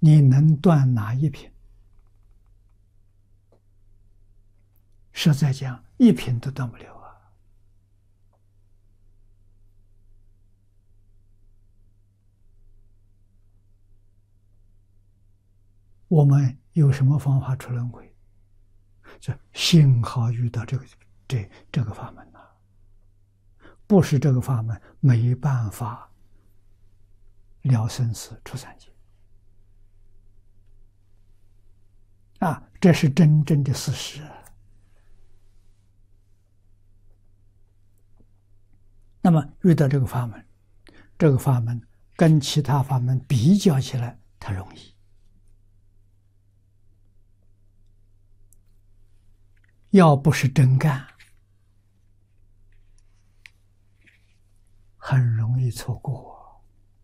你能断哪一品？实在讲，一品都断不了啊！我们有什么方法出轮回？这幸好遇到这个法门呐、不是这个法门，没办法了生死出三界啊！这是真正的事实。那么遇到这个法门，这个法门跟其他法门比较起来，它容易。要不是真干，很容易错过。